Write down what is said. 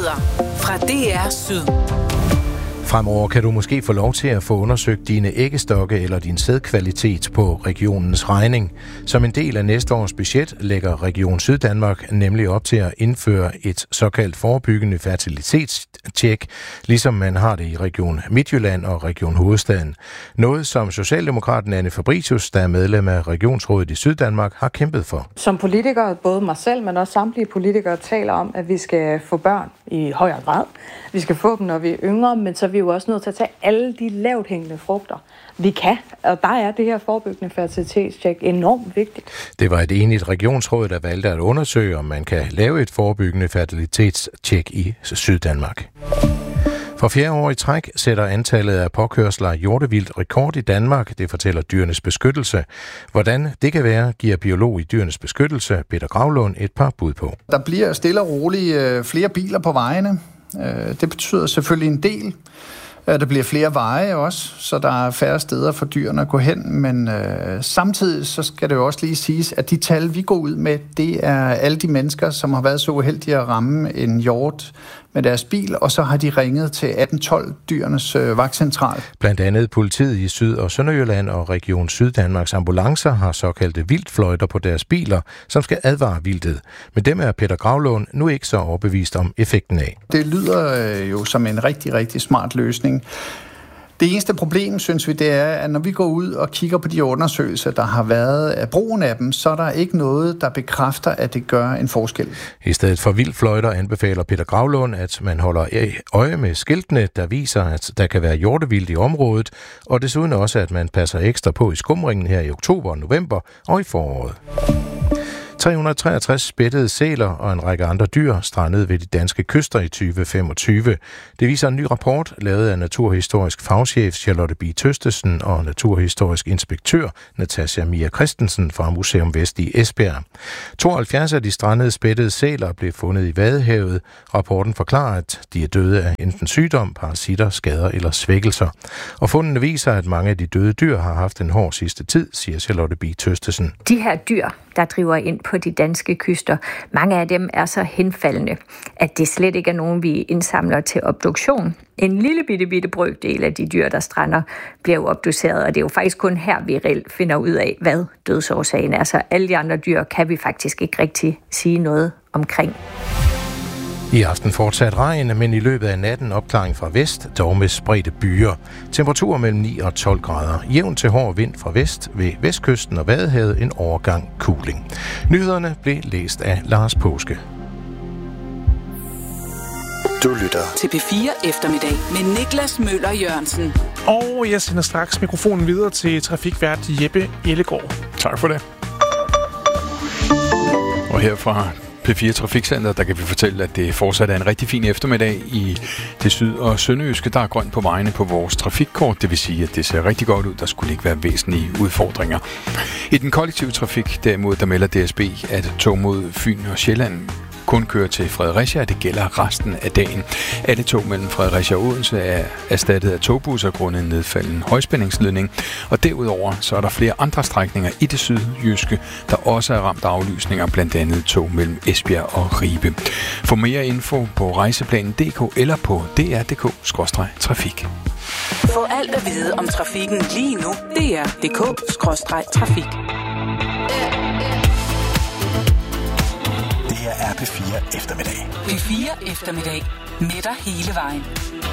Nyheder fra DR Syd. Fremover kan du måske få lov til at få undersøgt dine æggestokke eller din sædkvalitet på regionens regning. Som en del af næste års budget lægger Region Syddanmark nemlig op til at indføre et såkaldt forebyggende fertilitetstjek, ligesom man har det i Region Midtjylland og Region Hovedstaden. Noget som Socialdemokraten Anne Fabricius, der er medlem af Regionsrådet i Syddanmark, har kæmpet for. Som politikere, både mig selv, men også samtlige politikere, taler om, at vi skal få børn i højere grad. Vi skal få dem, når vi er yngre, men så er vi jo også nødt til at tage alle de lavt hængende frugter, vi kan. Og der er det her forebyggende fertilitetstjek enormt vigtigt. Det var et enigt regionsråd, der valgte at undersøge, om man kan lave et forebyggende fertilitetstjek i Syddanmark. For 4. år i træk sætter antallet af påkørsler af hjortevildt rekord i Danmark, det fortæller Dyrenes Beskyttelse. Hvordan det kan være, giver biolog i Dyrenes Beskyttelse, Peter Gravlund, et par bud på. Der bliver stille og roligt flere biler på vejene. Det betyder selvfølgelig en del. Der bliver flere veje også, så der er færre steder for dyrene at gå hen, men samtidig så skal det jo også lige siges, at de tal, vi går ud med, det er alle de mennesker, som har været så uheldige at ramme en hjort med deres bil, og så har de ringet til 1812 dyrenes vagtcentral. Blandt andet politiet i Syd- og Sønderjylland og Region Syddanmarks ambulancer har såkaldte vildtfløjter på deres biler, som skal advare vildtet. Men dem er Peter Gravlund nu ikke så overbevist om effekten af. Det lyder jo som en rigtig, rigtig smart løsning. Det eneste problem, synes vi, det er, at når vi går ud og kigger på de undersøgelser, der har været af brugen af dem, så er der ikke noget, der bekræfter, at det gør en forskel. I stedet for vildtfløjter anbefaler Peter Gravlund, at man holder øje med skiltene, der viser, at der kan være hjortevildt i området, og desuden også, at man passer ekstra på i skumringen her i oktober og november og i foråret. 363 spættede sæler og en række andre dyr strandede ved de danske kyster i 2025. Det viser en ny rapport, lavet af naturhistorisk fagchef Charlotte B. Tøstesen og naturhistorisk inspektør Natasja Mia Christensen fra Museum Vest i Esbjerg. 72 af de strandede spættede sæler blev fundet i Vadehavet. Rapporten forklarer, at de er døde af enten sygdom, parasitter, skader eller svækkelser. Og fundene viser, at mange af de døde dyr har haft en hård sidste tid, siger Charlotte B. Tøstesen. De her dyr, der driver ind på de danske kyster, mange af dem er så henfaldende, at det slet ikke er nogen, vi indsamler til obduktion. En lille bitte brøkdel af de dyr, der strander, bliver jo obduceret, og det er jo faktisk kun her, vi reelt finder ud af, hvad dødsårsagen er. Så alle de andre dyr kan vi faktisk ikke rigtig sige noget omkring. I aften fortsat regn, men i løbet af natten opklaring fra vest, dog med spredte byer. Temperaturer mellem 9 og 12 grader. Jævn til hård vind fra vest, ved vestkysten og Vadehavet en overgang kuling. Nyhederne blev læst af Lars Påske. Du lytter til P4 Eftermiddag med Niklas Møller Jørgensen. Og jeg sender straks mikrofonen videre til trafikvært Jeppe Ellegaard. Tak for det. Og her fra P4 Trafikcenter, der kan vi fortælle, at det fortsat er en rigtig fin eftermiddag i det syd- og sønderjyske. Der er grønt på vejene på vores trafikkort. Det vil sige, at det ser rigtig godt ud. Der skulle ikke være væsentlige udfordringer. I den kollektive trafik derimod, der melder DSB, at tog mod Fyn og Sjælland kun kører til Fredericia, og det gælder resten af dagen. Alle tog mellem Fredericia og Odense er erstattet af togbusser grundet en nedfalden højspændingsledning. Og derudover så er der flere andre strækninger i det sydjyske, der også er ramt af aflysninger, blandt andet tog mellem Esbjerg og Ribe. For mere info på rejseplanen.dk eller på dr.dk/trafik. Få alt at vide om trafikken lige nu. dr.dk/trafik. Det her er P4 Eftermiddag. P4 Eftermiddag med dig hele vejen.